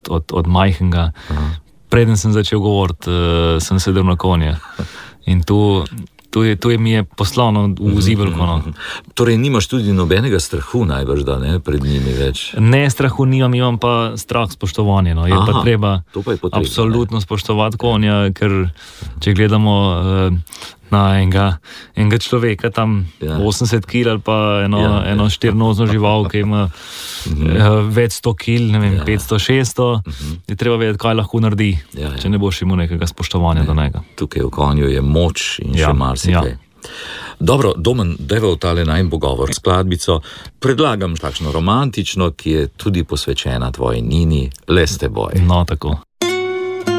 od majhnega. Preden sem začel govoriti, sem sedel na konje. In to je mi je poslano v zibelko. No. Torej nimaš tudi nobenega strahu najbrž, da ne, pred njimi več? Ne, strahu imam pa strah spoštovanje. No. Je pa treba absolutno spoštovati konja, ker če gledamo na enega človeka, tam 80 kg ali pa eno štirnozno žival, ki ima več 100 kg, ne vem, 500-600, je treba vedeti, kaj lahko naredi, če ne boš imel nekega spoštovanja do njega. Tukaj v konju je moč in še marsikaj. Dobro, Domen, dajva v tale najin pogovor skladbico. Predlagam takšno romantično, ki je tudi posvečena tvoji Nini, Le s teboj. No, tako.